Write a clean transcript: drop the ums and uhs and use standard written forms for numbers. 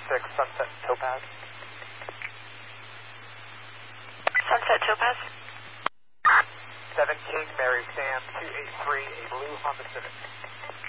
Sunset Topaz. Sunset Topaz. 7 King Mary Sam 283, a blue Honda Civic.